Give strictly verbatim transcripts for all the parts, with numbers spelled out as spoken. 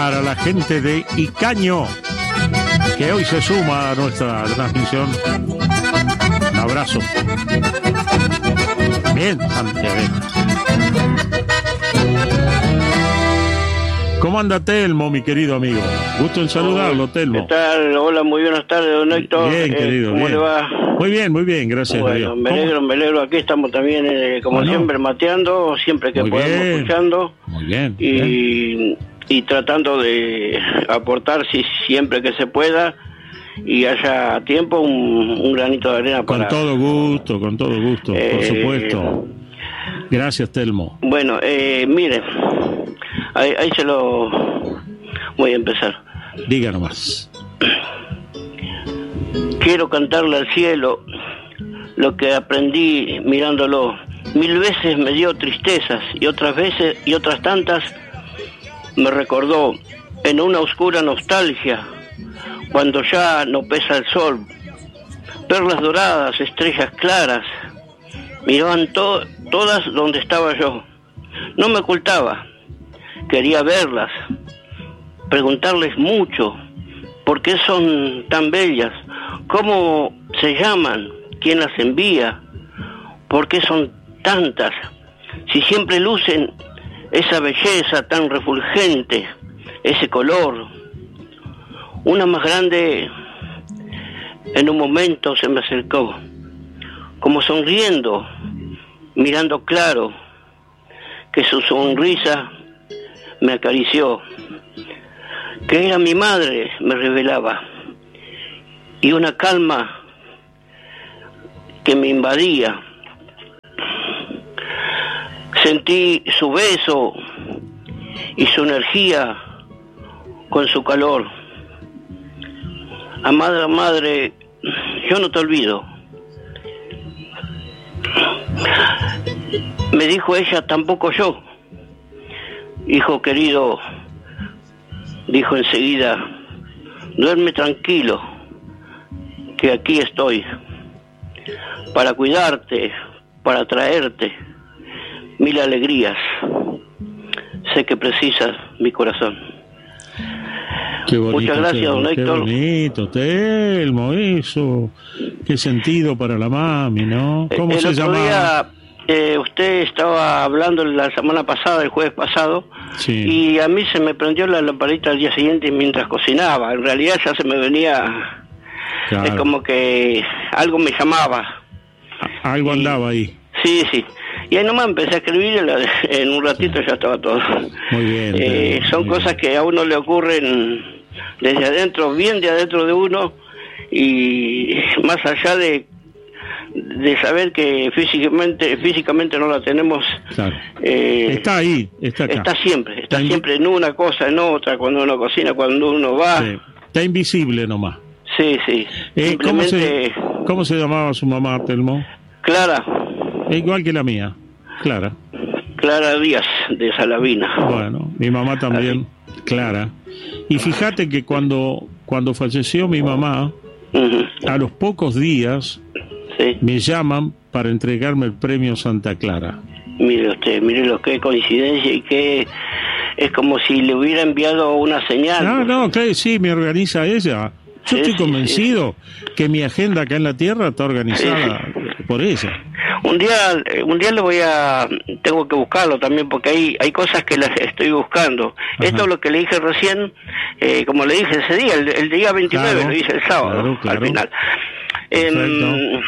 para la gente de Icaño, que hoy se suma a nuestra transmisión. Un abrazo. Bien, Santiago. ¿Cómo anda Telmo, mi querido amigo? Gusto en saludarlo, Telmo. ¿Qué tal? Hola, muy buenas tardes, don Héctor. Bien, querido. Eh, ¿Cómo bien. le va? Muy bien, muy bien, gracias bueno, a Dios. me alegro, me alegro. Aquí estamos también, eh, como Bueno. siempre, mateando, siempre que Muy podemos, bien. escuchando. Muy bien. Y, bien. y tratando de aportar, si siempre que se pueda, y haya tiempo, un, un granito de arena Con para... todo gusto, con todo gusto, Eh, por supuesto. Gracias, Telmo. Bueno, eh, mire, ahí, ahí se lo voy a empezar. Diga nomás. Quiero cantarle al cielo lo que aprendí mirándolo. Mil veces me dio tristezas y otras veces y otras tantas me recordó en una oscura nostalgia cuando ya no pesa el sol. Perlas doradas, estrellas claras, miraban to- todas donde estaba yo. No me ocultaba, quería verlas, preguntarles mucho, ¿por qué son tan bellas? ¿Cómo se llaman? ¿Quién las envía? ¿Por qué son tantas? Si siempre lucen esa belleza tan refulgente, ese color. Una más grande en un momento se me acercó, como sonriendo, mirando claro, que su sonrisa me acarició, que era mi madre, me revelaba, y una calma que me invadía. Sentí su beso y su energía con su calor. Amada madre, yo no te olvido. Me dijo ella, tampoco yo. Hijo querido, dijo enseguida, duerme tranquilo, que aquí estoy, para cuidarte, para traerte mil alegrías. Sé que precisas mi corazón. Qué bonito, Muchas gracias, Telmo, don qué Héctor. bonito, Telmo, eso. Qué sentido para la mami, ¿no? ¿Cómo el se otro llamaba? día, eh, usted estaba hablando la semana pasada, el jueves pasado, Sí. y a mí se me prendió la lamparita al día siguiente mientras cocinaba. En realidad ya se me venía, Claro. es como que algo me llamaba. Algo y- andaba ahí. Sí, sí. Y ahí nomás empecé a escribir, en, la- en un ratito ya estaba todo. Muy bien. Eh, Telmo, son muy cosas bien. que a uno le ocurren desde adentro, bien de adentro de uno, y más allá de de saber que físicamente físicamente no la tenemos. Claro. eh, Está ahí, está acá. está siempre, está Está in- siempre en una cosa, en otra, cuando uno cocina, cuando uno va. Sí. Está invisible nomás. Sí, sí. Eh, ¿cómo, Simplemente, se, ¿Cómo se llamaba su mamá, Telmo? Clara, Eh, Igual que la mía, Clara. Clara Díaz de Salavina. Bueno, mi mamá también, Clara. Y fíjate que cuando, cuando falleció mi mamá, Ujú. a los pocos días Sí. me llaman para entregarme el premio Santa Clara. Mire usted, mire lo que coincidencia y que es como si le hubiera enviado una señal. No, no, que sí, me organiza ella. Yo Sí, estoy sí, convencido que mi agenda acá en la Tierra está organizada por ella. Un día, eh, un día le voy a, tengo que buscarlo también porque hay, hay cosas que las estoy buscando. Ajá. Esto es lo que le dije recién, eh, como le dije ese día, el, el día veintinueve, Claro, lo hice el sábado, claro, claro. al final. Perfecto. Em,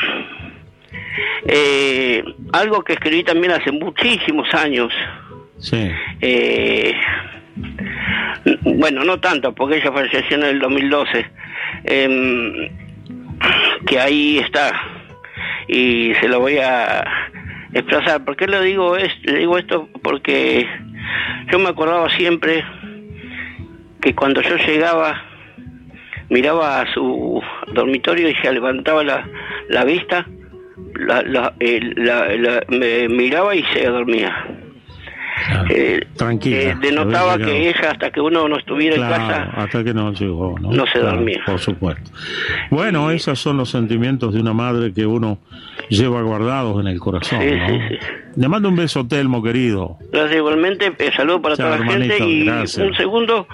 eh, algo que escribí también hace muchísimos años. Sí. Eh, bueno, no tanto, porque ella falleció en el dos mil doce, eh, que ahí está, y se lo voy a expresar. ¿Por qué le digo, es, le digo esto? Porque yo me acordaba siempre que cuando yo llegaba, miraba a su dormitorio y se levantaba la, la vista, la, la, eh, la, la- me miraba y se dormía. Claro. Eh, Tranquila. eh, denotaba Había que llegado. ella, hasta que uno no estuviera Claro, en casa, hasta que no llegó, ¿no? no se Claro, dormía. por supuesto. Bueno, esos son los sentimientos de una madre que uno lleva guardados en el corazón, Sí, ¿no? sí, sí. Le mando un beso, Telmo, querido. gracias igualmente, eh, saludo para Chao, toda la gente. hermanito, Y gracias. un segundo,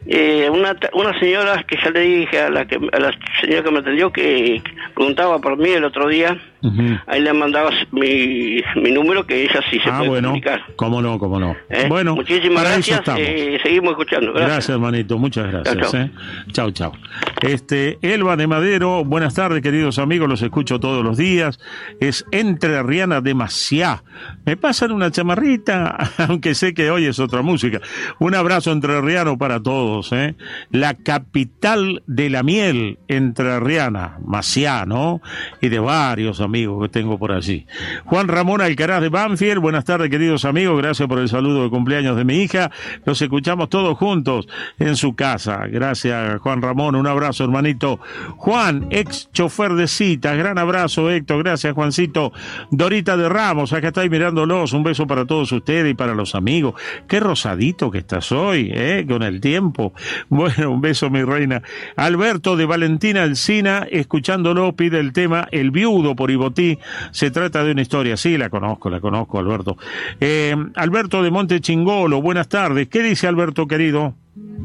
Eh, una una señora que ya le dije a la que a la señora que me atendió, que preguntaba por mí el otro día, uh-huh. Ahí le mandaba mi, mi número, que ella sí se ah, puede bueno, comunicar. Cómo no, cómo no. ¿Eh? Bueno, muchísimas gracias, eh, seguimos escuchando. Gracias. Gracias, hermanito, muchas gracias. Chau, chau. ¿eh? Chau, chau. Este, Elba de Madero, buenas tardes, queridos amigos, los escucho todos los días. Es entrerriana de Maciá. Me pasan una chamarrita, aunque sé que hoy es otra música. Un abrazo entrerriano para todos, ¿eh? La capital de la miel entrerriana, Maciá, ¿no? Y de varios amigos que tengo por allí. Juan Ramón Alcaraz de Banfield, buenas tardes, queridos amigos, gracias por el saludo de cumpleaños de mi hija. Los escuchamos todos juntos en su casa. Gracias, Juan Ramón, un abrazo, hermanito. Juan, ex chofer de citas, gran abrazo, Héctor, gracias, Juancito. Dorita de Ramos, acá estáis mirándolos, un beso para todos ustedes y para los amigos. Qué rosadito que estás hoy, ¿eh? Con el tiempo. Bueno, un beso, mi reina. Alberto de Valentina Alsina, escuchándolo, pide el tema El Viudo por Ibotí. Se trata de una historia, sí, la conozco, la conozco, Alberto. Eh, Alberto de Monte Chingolo, buenas tardes. ¿Qué dice Alberto, querido?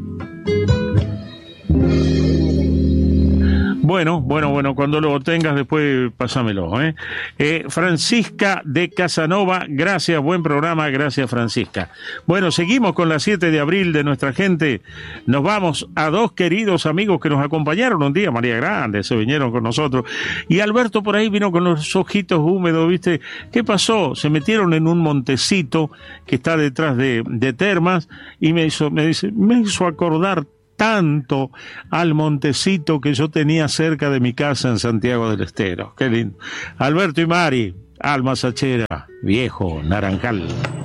Bueno, bueno, bueno, cuando lo tengas después pásamelo, ¿eh? Eh, Francisca de Casanova, gracias, buen programa, gracias Francisca. Bueno, seguimos con la siete de abril de nuestra gente. Nos vamos a dos queridos amigos que nos acompañaron un día, María Grande, se vinieron con nosotros. Y Alberto por ahí vino con los ojitos húmedos, ¿viste? ¿Qué pasó? Se metieron en un montecito que está detrás de, de Termas y me hizo, me dice, me hizo acordar tanto al montecito que yo tenía cerca de mi casa en Santiago del Estero. Qué lindo. Alberto y Mari, Alma Sachera, viejo naranjal.